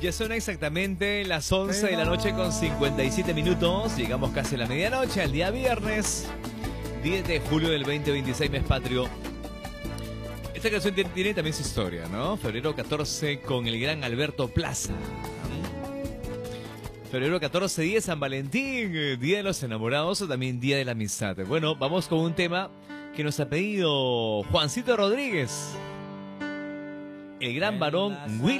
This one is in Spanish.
Ya son exactamente las 11 de la noche con 57 minutos. Llegamos casi a la medianoche, al día viernes, 10 de julio del 2026, mes patrio. Esta canción tiene también su historia, ¿no? Febrero 14 con el gran Alberto Plaza. Febrero 14, día de San Valentín, día de los enamorados o también día de la amistad. Bueno, vamos con un tema que nos ha pedido Juancito Rodríguez. El gran varón Will.